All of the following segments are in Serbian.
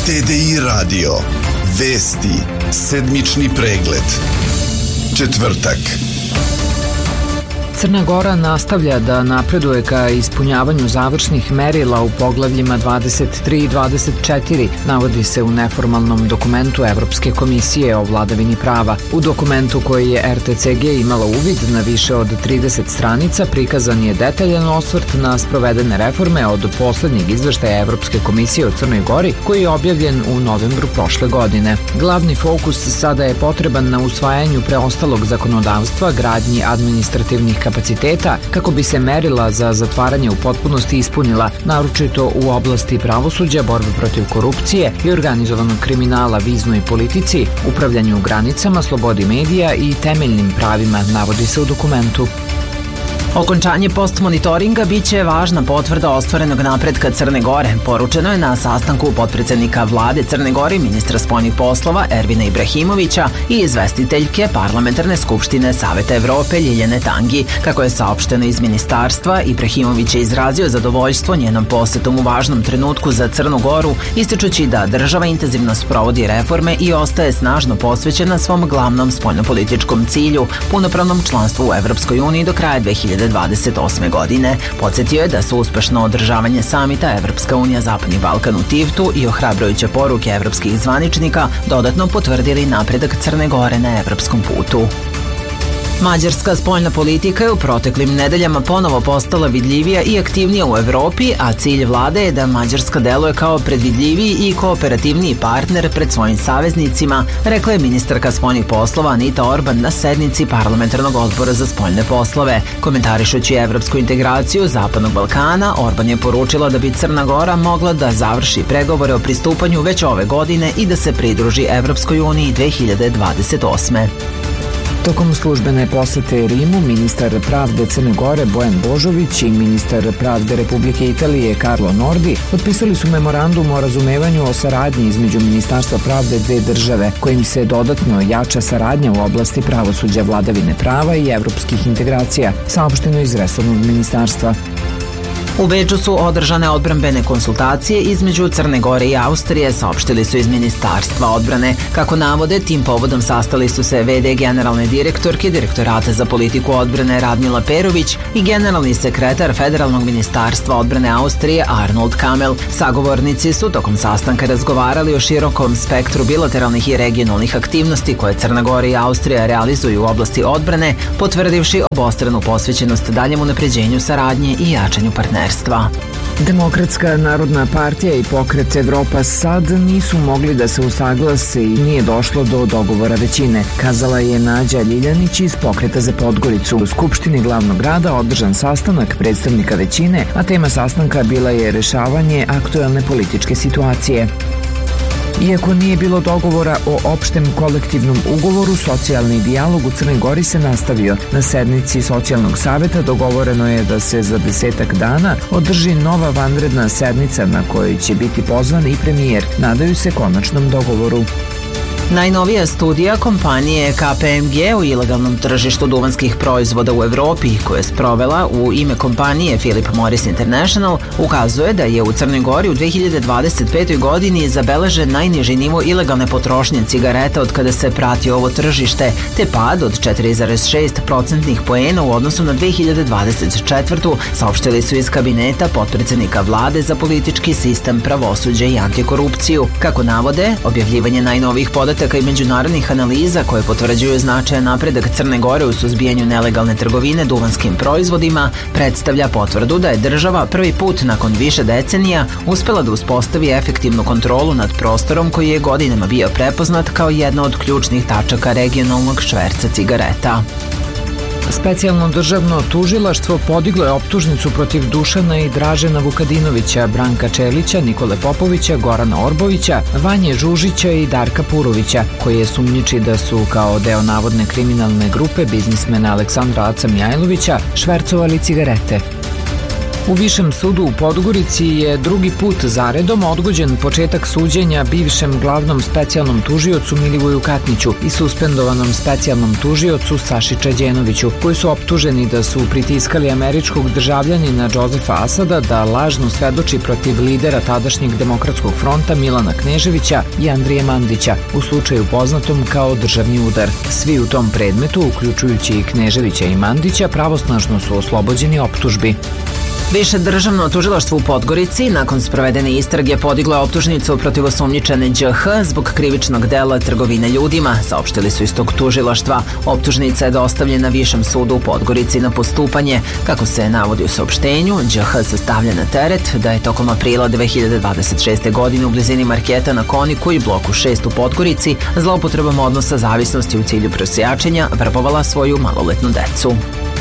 TDI radio. Vesti. Sedmični pregled. Četvrtak. Crna Gora nastavlja da napreduje ka ispunjavanju završnih merila u poglavljima 23 i 24, navodi se u neformalnom dokumentu Evropske komisije o vladavini prava. U dokumentu koji je RTCG imala uvid na više od 30 stranica prikazan je detaljan osvrt na sprovedene reforme od poslednjeg izveštaja Evropske komisije o Crnoj Gori koji je objavljen u novembru prošle godine. Glavni fokus sada je potreban na usvajanju preostalog zakonodavstva, gradnji administrativnih kapaciteta kako bi se merila za zatvaranje u potpunosti ispunila, naročito u oblasti pravosuđa, borbe protiv korupcije i organizovanog kriminala, viznoj politici, upravljanju granicama, slobodi medija i temeljnim pravima, navodi se u dokumentu. Okončanje postmonitoringa biće važna potvrda ostvarenog napretka Crne Gore, poručeno je na sastanku potpredsednika vlade Crne Gore, ministra spoljnih poslova Ervina Ibrahimovića i izvestiteljke Parlamentarne skupštine Saveta Evrope Ljiljane Tangi. Kako je saopšteno iz ministarstva, Ibrahimović je izrazio zadovoljstvo njenom posetom u važnom trenutku za Crnu Goru, ističući da država intenzivno sprovodi reforme i ostaje snažno posvećena svom glavnom spoljnopolitičkom cilju, punopravnom članstvu u Evropskoj uniji do kraja 2028. godine. Podsjetio je da su uspešno održavanje samita Evropska unija Zapadni Balkan u Tivtu i ohrabrujuće poruke evropskih zvaničnika dodatno potvrdili napredak Crne Gore na evropskom putu. Mađarska spoljna politika je u proteklim nedeljama ponovo postala vidljivija i aktivnija u Evropi, a cilj vlade je da Mađarska deluje kao predvidljiviji i kooperativniji partner pred svojim saveznicima, rekla je ministarka spoljnih poslova Anita Orban na sednici Parlamentarnog odbora za spoljne poslove. Komentarišući evropsku integraciju Zapadnog Balkana, Orban je poručila da bi Crna Gora mogla da završi pregovore o pristupanju već ove godine i da se pridruži Evropskoj uniji 2028. Tokom službene posete Rimu, ministar pravde Crne Gore Bojan Božović i ministar pravde Republike Italije Carlo Nordi potpisali su memorandum o razumevanju o saradnji između Ministarstva pravde dve države, kojim se dodatno jača saradnja u oblasti pravosuđa, vladavine prava i evropskih integracija, saopšteno iz resornog ministarstva. U Beču su održane odbrambene konsultacije između Crne Gore i Austrije, saopštili su iz Ministarstva odbrane. Kako navode, tim povodom sastali su se VD generalne direktorke Direktorata za politiku odbrane Radmila Perović i generalni sekretar Federalnog ministarstva odbrane Austrije Arnold Kamel. Sagovornici su tokom sastanka razgovarali o širokom spektru bilateralnih i regionalnih aktivnosti koje Crna Gora i Austrija realizuju u oblasti odbrane, potvrdivši obostranu posvećenost daljem unapređenju saradnje i jačanju partnerstva. Demokratska narodna partija i pokret Evropa sad nisu mogli da se usaglase i nije došlo do dogovora većine, kazala je Nađa Ljiljanić iz Pokreta za Podgoricu. U Skupštini glavnog grada održan sastanak predstavnika većine, a tema sastanka bila je rešavanje aktuelne političke situacije. Iako nije bilo dogovora o opštem kolektivnom ugovoru, socijalni dijalog u Crnoj Gori se nastavio. Na sednici Socijalnog saveta dogovoreno je da se za 10 dana održi nova vanredna sednica na kojoj će biti pozvan i premijer. Nadaju se konačnom dogovoru. Najnovija studija kompanije KPMG o ilegalnom tržištu duvanskih proizvoda u Evropi, koja je sprovela u ime kompanije Philip Morris International, ukazuje da je u Crnoj Gori u 2025. godini zabeležen najniži nivo ilegalne potrošnje cigareta od kada se prati ovo tržište, te pad od 4,6% poena u odnosu na 2024. saopštili su iz kabineta potpredsednika vlade za politički sistem, pravosuđe i antikorupciju. Kako navode, objavljivanje najnovijih podataka i međunarodnih analiza koje potvrđuju značajan napredak Crne Gore u suzbijanju nelegalne trgovine duvanskim proizvodima predstavlja potvrdu da je država prvi put nakon više decenija uspela da uspostavi efektivnu kontrolu nad prostorom koji je godinama bio prepoznat kao jedna od ključnih tačaka regionalnog šverca cigareta. Specijalno državno tužilaštvo podiglo je optužnicu protiv Dušana i Dražena Vukadinovića, Branka Čelića, Nikole Popovića, Gorana Orbovića, Vanje Žužića i Darka Purovića, koji je sumnjiči da su kao deo navodne kriminalne grupe biznismena Aleksandra Aca Mijajlovića švercovali cigarete. U Višem sudu u Podgorici je drugi put zaredom odgođen početak suđenja bivšem glavnom specijalnom tužiocu Milivoju Katniću i suspendovanom specijalnom tužiocu Saši Čađenoviću, koji su optuženi da su pritiskali američkog državljanina Džozefa Asada da lažno svedoči protiv lidera tadašnjeg Demokratskog fronta Milana Kneževića i Andrije Mandića u slučaju poznatom kao državni udar. Svi u tom predmetu, uključujući i Kneževića i Mandića, pravosnažno su oslobođeni optužbi. Više državno tužilaštvo u Podgorici nakon sprovedene istrage podiglo je optužnicu protiv osumnjičene ĐH zbog krivičnog dela trgovine ljudima, saopštili su iz tog tužilaštva. Optužnica je dostavljena Višem sudu u Podgorici na postupanje. Kako se navodi u saopštenju, ĐH se stavlja na teret da je tokom aprila 2026. godine u blizini marketa na Koniku i bloku 6 u Podgorici zloupotrebom odnosa zavisnosti u cilju prosjačenja vrbovala svoju maloletnu decu.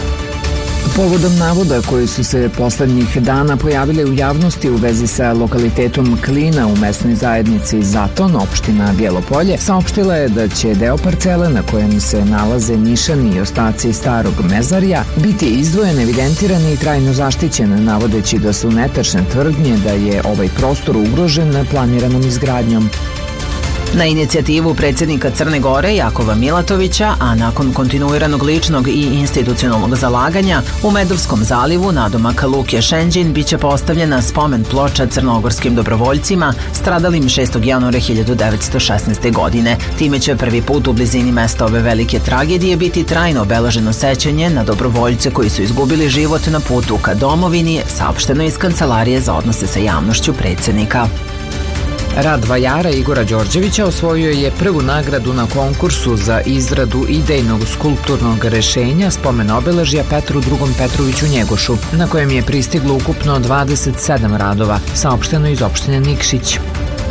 Povodom navoda koji su se poslednjih dana pojavile u javnosti u vezi sa lokalitetom Klina u mesnoj zajednici Zaton, opština Bjelopolje, saopštila je da će deo parcele na kojem se nalaze nišani i ostaci starog mezarja biti izdvojen, evidentiran i trajno zaštićen, navodeći da su netačne tvrdnje da je ovaj prostor ugrožen planiranom izgradnjom. Na inicijativu predsjednika Crne Gore Jakova Milatovića, a nakon kontinuiranog ličnog i institucionalnog zalaganja, u Medovskom zalivu nadomak Luke Šenđin biće postavljena spomen ploča crnogorskim dobrovoljcima stradalim 6. januara 1916. godine. Time će prvi put u blizini mesta ove velike tragedije biti trajno obeleženo sećanje na dobrovoljce koji su izgubili život na putu ka domovini, saopšteno iz Kancelarije za odnose sa javnošću predsjednika. Rad vajara Igora Đorđevića osvojio je prvu nagradu na konkursu za izradu idejnog skulpturnog rešenja spomen obeležja Petru II. Petroviću Njegošu, na kojem je pristiglo ukupno 27 radova, saopšteno iz opštine Nikšić.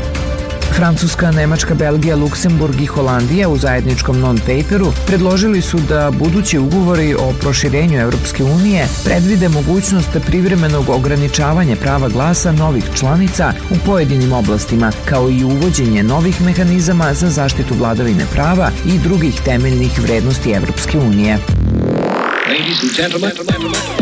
Francuska, Nemačka, Belgija, Luksemburg i Holandija u zajedničkom non-paperu predložili su da budući ugovori o proširenju Evropske unije predvide mogućnost privremenog ograničavanja prava glasa novih članica u pojedinim oblastima, kao i uvođenje novih mehanizama za zaštitu vladavine prava i drugih temeljnih vrednosti Evropske unije. Ladies and gentlemen.